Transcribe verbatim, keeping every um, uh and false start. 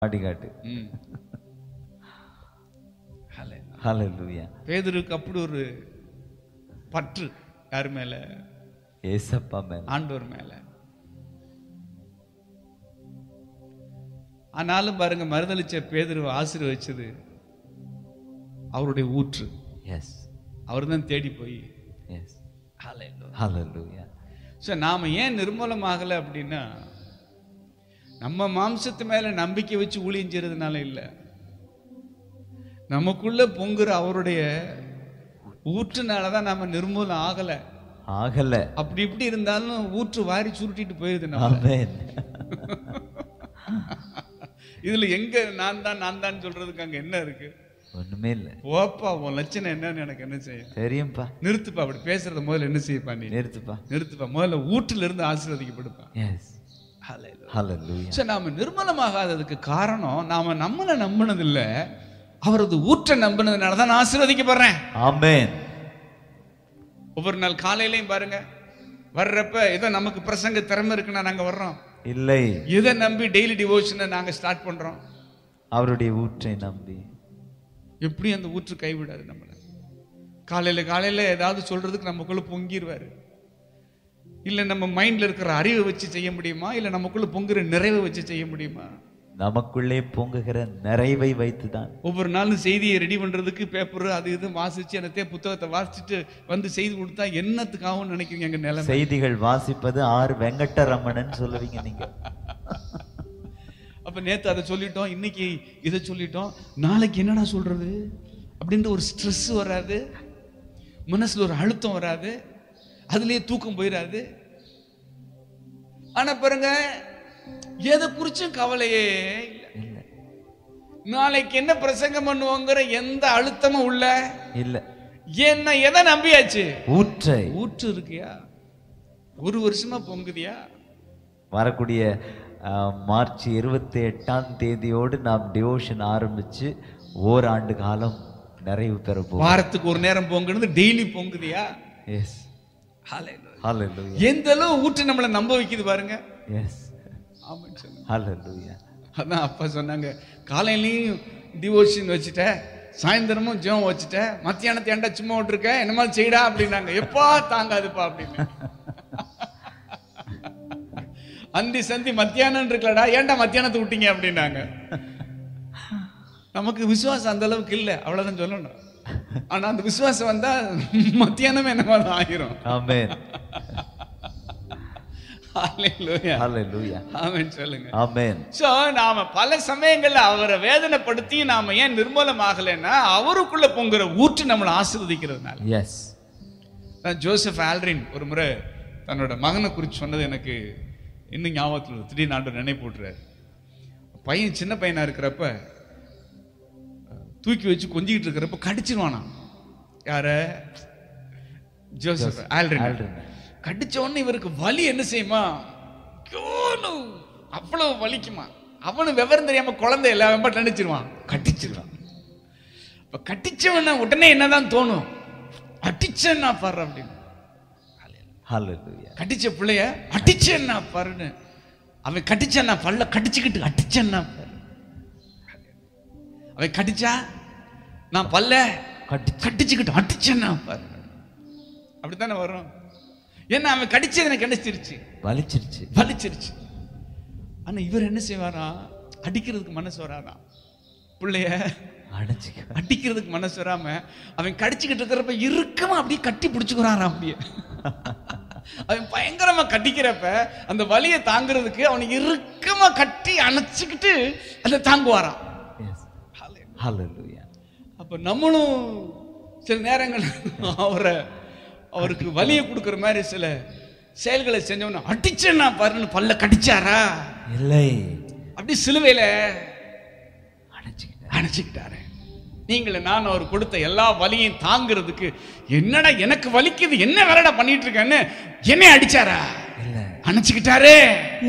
అడిగాడు. హల్లెలూయా. பேதுருக்கு அப்படி ஒரு பற்று யார் மேல? ஏசப்பா மேல, ஆண்டவர் மேல. ஆனாலும் பாருங்க, மறுதளிச்ச பேதுரு ஆசீர்வதிச்சது அவருடைய ஊற்று. எஸ், அவர் தான் தேடி போய். எஸ், ஹல்லேலூயா. ஸோ நாம ஏன் நிர்மூலமாகலை அப்படின்னா, நம்ம மாம்சத்து மேல நம்பிக்கை வச்சு ஊழியம் செய்யறதுனால இல்லை, நமக்குள்ள பொங்குற அவருடைய ஊற்றுனாலதான் நம்ம நிர்மூலம் ஆகல ஆகல. அப்படி இப்படி இருந்தாலும் ஊற்று வாரி சுருட்டிட்டு போயிருது. ஆமென். இதுல எங்க நான் தான் நான் தான் சொல்றதுக்கு அங்க என்ன இருக்கு? ஒண்ணுமே இல்ல. ஓப்பா, உன் லட்சணம் என்னன்னு எனக்கு என்ன செய்ய தெரியும்பா. நிறுத்துப்பா, அப்படி பேசுறத முதல்ல என்ன செய்யப்பா? நீ நிறுத்துப்பா, நிறுத்துப்பா. முதல்ல ஊற்றில இருந்து ஆசீர்வதிக்கப்படுப்பா. எஸ், ஹல்லேலூயா. சோ நாம நிர்மலமாகாததுக்கு காரணம், நாம நம்மள நம்பினது இல்ல, அவரது ஊற்றை நம்பினதுனால தான் நான் ஆசீர்வதிக்கப்படுறேன். ஆமென். ஒவ்வொரு நாள் காலையிலையும் பாருங்க, வர்றப்ப ஏதோ நமக்கு பிரசங்க திறமை இருக்குன்னா நாங்க வர்றோம் இல்லை. இதை நம்பி டெய்லி டிவோஷனை நாங்க ஸ்டார்ட் பண்றோம். அவருடைய ஊற்றை நம்பி. எப்படி அந்த ஊற்று கைவிடாது நம்மள? காலையில காலையில ஏதாவது சொல்றதுக்கு நமக்குள்ள பொங்கிடுவாரு. இல்ல நம்ம மைண்ட்ல இருக்கிற அறிவை வச்சு செய்ய முடியுமா? இல்ல நமக்குள்ள பொங்குற நிறைவை வச்சு செய்ய முடியுமா? நமக்குள்ளே பொங்குகிற நிறைவை வைத்துதான். ஒவ்வொரு நாளும் செய்தியை ரெடி பண்றதுக்கு பேப்பர் அது இது வாசிச்சு அந்த புத்தகத்தை வாசிச்சுட்டு வந்து செய்தி கொடுத்தா என்னத்துக்காகவும் நினைக்கிறீங்க? எங்க நிலைமை செய்திகள் வாசிப்பது ஆர் வெங்கடரமணன் சொல்லுவீங்க நீங்க. அப்ப நேத்து அதை சொல்லிட்டோம், இன்னைக்கு இதை சொல்லிட்டோம், நாளைக்கு என்னடா சொல்றது அப்படின்ற ஒரு ஸ்ட்ரெஸ் வராது, மனசுல ஒரு அழுத்தம் வராது, அதுலயே தூக்கம் போயிடாது. ஆனா பாருங்க, எதை குறிச்சும் கவலையே இல்ல. நாளைக்கு என்ன பிரசங்கம் பண்ணுவோங்கிற எந்த அழுத்தமும் உள்ள இல்ல. என்ன எதை நம்பியாச்சு? ஊற்றை. ஊற்று இருக்கியா? ஒரு வருஷமா பொங்குதியா? வரக்கூடிய மார்ச் இருபத்தி எட்டாம் தேதியோடு நாம் டிவோஷன் ஆரம்பிச்சு ஓராண்டு காலம் நிறைவு பெற போகிறோம். வாரத்துக்கு ஒரு நேரம் பொங்குனது டெய்லி பொங்குதியா? எஸ், ஹல்லேலூயா. எந்த அளவு ஊற்று நம்மளை நம்ப வைக்குது பாருங்க. எஸ், ஆமென் சொல்லுங்க. ஹல்லேலூயா. அதான் அப்பா சொன்னாங்க, காலையிலையும் டிவோஷன் வச்சுட்ட, சாயந்தரமும் ஜெபம் வச்சுட்ட, மத்தியானத்தை ஏன்டா சும்மா விட்டுருக்க, என்ன மாதிரி செய்டா அப்படின்னாங்க. எப்பா தாங்காதுப்பா அப்படின்னு. அந்தி சந்தி மத்தியானம் இருக்கலடா, ஏன்டா மத்தியானத்தை விட்டீங்க அப்படின்னாங்க. நமக்கு விசுவாசம் அந்த அளவுக்கு இல்லை, அவ்வளவுதான் சொல்லணும். ஆனா அந்த விசுவாசம் வந்தா மத்தியானமே என்னவா ஆகிரும். ஆமென். ஹல்லேலூயா. ஹல்லேலூயா. ஆமென் சொல்லுங்க. ஆமென். சோ நாம பல சமயங்கள்ல அவரை வேதனைப்படுத்தி நாம ஏன் நிர்மூலமாகலைன்னா, அவருக்குள்ள பொங்குற ஊற்று நம்மளை ஆசீர்வதிக்கிறதுனால. எஸ். ஜோசப் ஆல்ட்ரின் ஒரு முறை தன்னோட மகனை குறித்து சொன்னது எனக்கு இன்னும் ஞாபகத்தில் திடீர்னு ஆண்டு நினைப்பு விட்டுறாரு. பையன் சின்ன பையனா இருக்கிறப்ப தூக்கி வச்சு கொஞ்சிக்கிட்டு இருக்கிறப்ப கடிச்சிருவானா. யார? Joseph Aldrin. கடிச்ச உடனே இவருக்கு வலி என்ன செய்யுமா, அவ்வளவு வலிக்குமா. அவனு விவரம் தெரியாம குழந்தை எல்லாம் நினைச்சிருவான், கட்டிச்சிருவான். இப்ப கட்டிச்சவன உடனே என்னதான் தோணும், அடிச்சேன்னா பாரு அப்படின்னு. கட்டிச்ச பிள்ளைய அடிச்சேன்னா பாருன்னு, அவன் கட்டிச்சா பல்ல கடிச்சுக்கிட்டு அடிச்சேன்னா பாரு. அவன் கடிச்சா நான் பல்ல கடிச்சுக்கிட்டு அடிச்சேன்னா பாரு. அப்படித்தானே வரும். ஏன்னா அவன் கடிச்சது எனக்கு கிடைச்சிருச்சு, வலிச்சிருச்சு வலிச்சிருச்சு. ஆனா இவர் என்ன செய்வாரா, அடிக்கிறதுக்கு மனசு வராதான் பிள்ளைய அடிக்கிறதுக்கு மனசு வராம, அவன் கடிச்சுக்கிட்டு இருக்கிறப்ப இறுக்கமா அப்படியே கட்டி பிடிச்சுக்கிறான். அப்படியே அவன் பயங்கரமா கட்டிக்கிறப்ப அந்த வலியை தாங்கிறதுக்கு அவனை இறுக்கமா கட்டி அணைச்சுக்கிட்டு அதை தாங்குவாராம். அப்ப நம்மளும் சில நேரங்கள் அவரை அவருக்கு வலியை கொடுக்கிற மாதிரி சில செயல்களை செஞ்சவன அடிச்சேன்னா பாருன்னு பல்ல கடிச்சாரா இல்லை, அப்படி சிலுவையில அணைச்சுக்கிட்டாரு. நீங்கள நான் அவர் கொடுத்த எல்லா வலியையும் தாங்கிறதுக்கு, என்னடா எனக்கு வலிக்குது என்ன வேலைடா பண்ணிட்டு இருக்கேன்னு என்னை அடிச்சாரா? அணைச்சுக்கிட்டாரு.